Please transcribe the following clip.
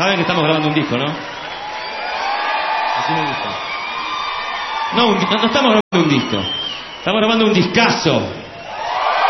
Saben que estamos grabando un disco, ¿no? Así me gusta. No, no estamos grabando un disco. Estamos grabando un discazo.